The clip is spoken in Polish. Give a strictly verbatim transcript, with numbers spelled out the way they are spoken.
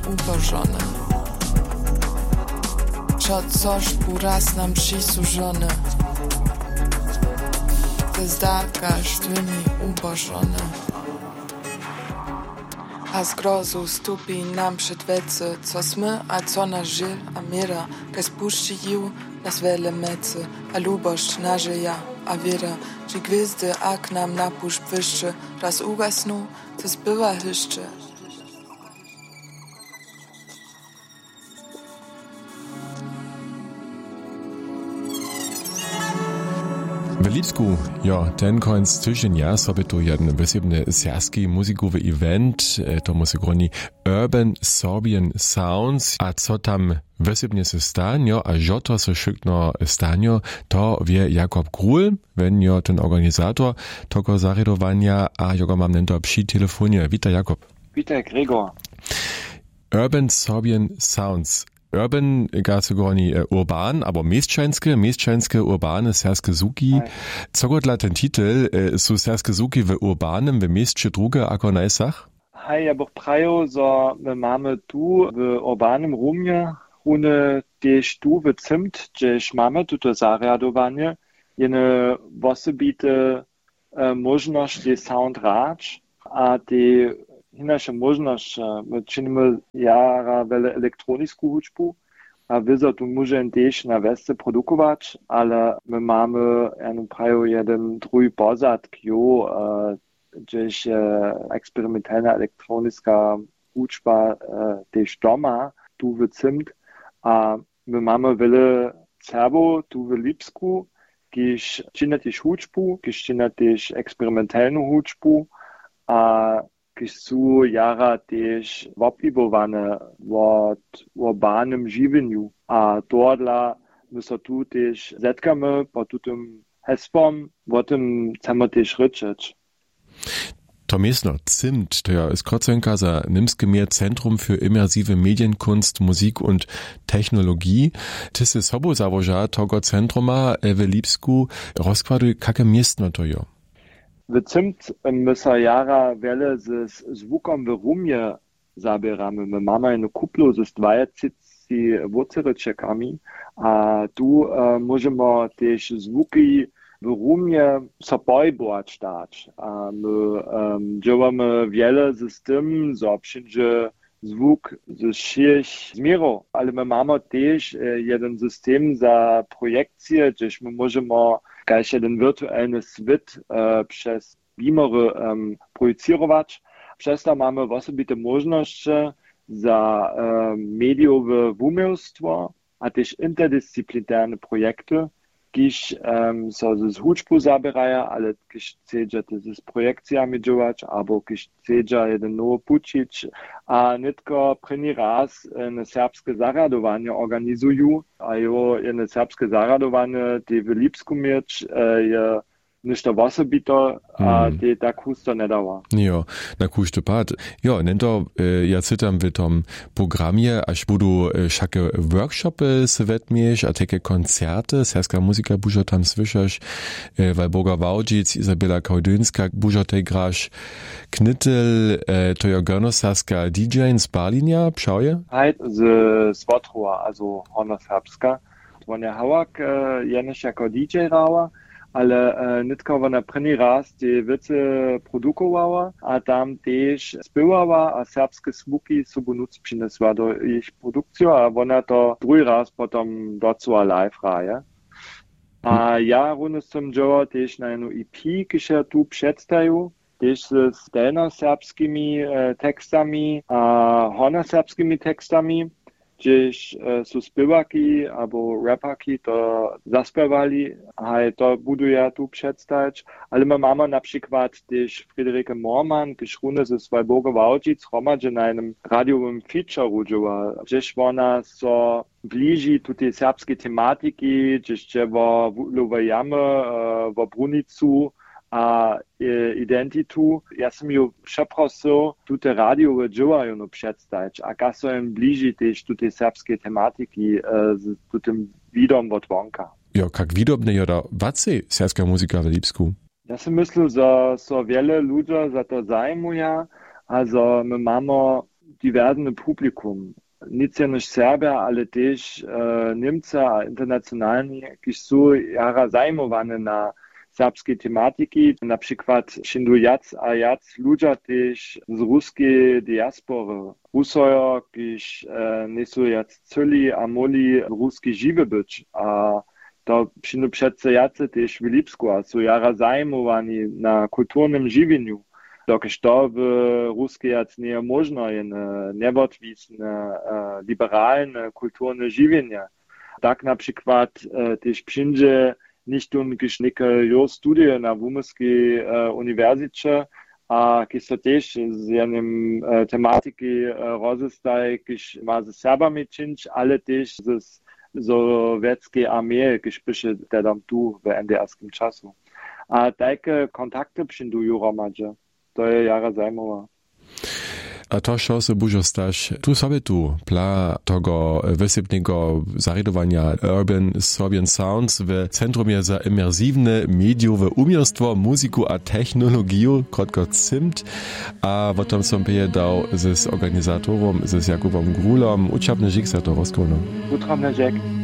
ubożone. Čo což buraz nam przysłużone. Te zdaka sztwymi ubożone. A z grozu stupi nam przed wecy, co smy, a co na żyl, a mira, kaj spuścił nas wiele mecy, a lubość nażyja, a wiera, że gwizdy ak nam napusz wyższy, raz ugasnu, to zbywa hyszczy. W Lipsku, jo, ten końc tygodnia sobie tu jeden wysebny serbski muzikowy event, to musi groni Urban Sorbian Sounds, a co tam wysebnie se stanio, a jo to se szykno stanio, to wie Jakob Grul, wenn jo ten organizator tego zaredowania, a jogo mam nento przy telefonie. Witaj Jakob. Witaj Gregor. Urban Sorbian Sounds. Urban, gasu gorni urban, aber mieszczańskie, mieszczańskie urbane serskie zuki. Co go dla ten titel, su serskie zuki w urbanym, w mieście drugie, ako najsach? Hej, ja bych prajo, so my mamy tu w urbanym rumie, hune też tu w Zimt, gdzieś mamy tuto zariadowanie, jene osobite e, możności sound racz, a te inače možnost, my činimo jara vele elektronisku hudžbu, a vizo tu môžem tiež na vesce produkovať, ale my máme, ja prajú jeden druhý pozadk, jo, gdzieś eksperymentalna elektronická hudžba tiež doma, tu v Zimt, a my máme vele Serbov tu v Lipsku, kiž čina tiež hudžbu, kiž čina tiež eksperimentalnu hudžbu, a kiž sú jara tiež oblibované od urbanym živeniu. A tohle my sa tu tiež zetkame po tutom hesłom, o tym chceme tiež ryczeć. To miestno Zimt, to ist Krotzenka za Nimskie Meer Zentrum für immersive Medienkunst, Musik und Technologie. Ty si sobo zawoża tego centruma w Lipsku rozkładu, jakie miestno to jo? W Zimt my sa jara wiele ze zvukom w rumie zabieramy. My mamy jedną kuplu ze dwadzieścia wuceryczekami, a tu uh, możemy też zvuki w rumie sobojbować dać. A my um, działamy wiele z tym, że wszędzie zvuk ze všech zmierów, ale my mamy też uh, jeden system za projekcję, gdzieś my możemy gleich jeden wirtualny świat uh, przez beamery um, projicjować. Przez to mamy osobite możliwości za um, mediowe umiejstwo, a też interdyscyplinarne projekty, kiż um, so z hudżbu zabierają, ale kiż chcecie z projekcjami działać, albo kiż chcecie jeden nowy pucić, a nie tylko první raz na serbskie zaradowanie organizują, a jo jedno serbskie zaradowanie, te w Lipsku mieć, je ništa osobito, a mm. te tak husto ne dawa. Jo, na kušte pad. Jo, nento, äh, ja citam w tom programie, aż budu äh, šake workshopy se vetmieš, a teke koncerte, serska muzika bužo tam slyšaš, äh, weil Boga Wałdzic, Izabela Kaudynska, bužo te graš knitel, äh, to jo gornosarska D J z Berlinia, pšauje? Heit z Swotrowa, also hornoserbska. Twonja Hawak, äh, jeniš jako D J rała, ale e, nitka ona první raz te wice produkowała, a tam też spywała, a serbskie zvuki sobu nuc przynesła do ich produkcji, a ona to drugi raz potom docela live raje. A ja runę z tym działał też na jedną E P, kiedy tu przedstawił, też z delnoserbskimi e, tekstami, a hornoserbskimi tekstami. Gdzieś e, su spywaki albo rapaki to zaspewali, a to budu ja tu przedstawić, ale my mamy na przykład też Friederike Morman, gdzieś runę ze Swojboga Wałdzic, hromadźe na jednym radiowym feature'u działa, gdzieś ona so bliži tu tej serbskiej tematyki, gdzieś wo luvajamy, e, wo Brunicu, a e, identitu. Ja sam ju przeprosił tutaj radiowe działają no przedstawić, a ja są bliżej też tutaj serbskiej tematyki e, z tym widom od wonka. Jo, jak widobne joda, wacej serbska muzyka w Lipsku? Ja sam myślę, że so wiele ludzi za to zajmuje, also my mamy diversne Publikum. Nic ja nicht Serbia, ale też e, Niemca internacjonalni, jakieś są jara zajmowane na serbskiej tematyki. Na przykład szindu jac a jac ludzie też z ruskiej diaspory. Rusojo, kiż e, nie są jac cyli a moli ruski żywy być. A to szindu przece jacy też w Lipsku, a są jara zajmowani na kulturnym żywieniu. Dokiż to w ruskiej jac nie można je niewodwisne, liberalne, kulturne żywienie. Tak na przykład e, też przyjdzie nicht tun geschnicke jo studie na Wumowskiej e, uniwersytecie, a kiż to też z jednym e, tematyki e, rozestaj, kiż ma ze Serbami czynć, ale też z sowieckiej armii, kiż pisze tam tu w en de erskim czasu. A takie kontakty przyjdą juromadze. To je jara zajmowa. A to, co se bužo staš, tu sobie tu pla tego wysepnego zaridowania Urban Serbian Sounds w Centrumie za imersywne mediowe umiejstwo, muzyku a technologię, krótko C I M T, a potem som dał z organizatorem, z Jakubem Grulom, uczabny żik za to rozkono. Utrabny żik.